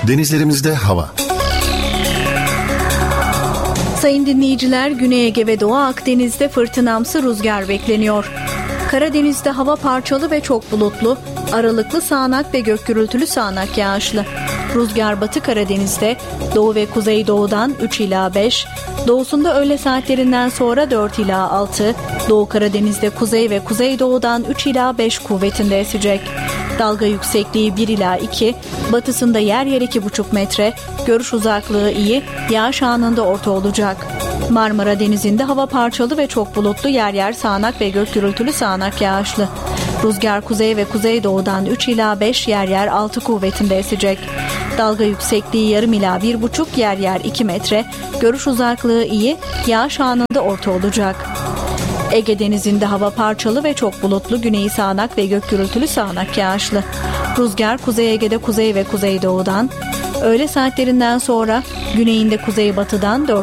Denizlerimizde hava. Sayın dinleyiciler, Güney Ege ve Doğu Akdeniz'de fırtınamsı rüzgar bekleniyor. Karadeniz'de hava parçalı ve çok bulutlu, aralıklı sağanak ve gök gürültülü sağanak yağışlı. Rüzgar Batı Karadeniz'de doğu ve kuzeydoğudan 3 ila 5, doğusunda öğle saatlerinden sonra 4 ila 6, Doğu Karadeniz'de kuzey ve kuzeydoğudan 3 ila 5 kuvvetinde esecek. Dalga yüksekliği 1 ila 2, batısında yer yer 2,5 metre, görüş uzaklığı iyi, yağış anında orta olacak. Marmara Denizi'nde hava parçalı ve çok bulutlu, yer yer sağanak ve gök gürültülü sağanak yağışlı. Rüzgar kuzey ve kuzeydoğudan 3 ila 5, yer yer 6 kuvvetinde esecek. Dalga yüksekliği yarım ila 1,5, yer yer 2 metre, görüş uzaklığı iyi, yağış anında orta olacak. Ege Denizi'nde hava parçalı ve çok bulutlu, güneyi sağanak ve gök gürültülü sağanak yağışlı. Rüzgar Kuzey Ege'de kuzey ve kuzeydoğudan, öğle saatlerinden sonra güneyinde kuzeybatıdan 4